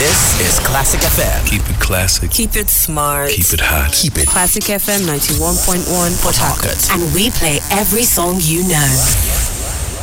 This is Classic FM. Keep it classic. Keep it smart. Keep it hot. Keep it Classic FM 91.1 Port Harcourt. And we play every song you know.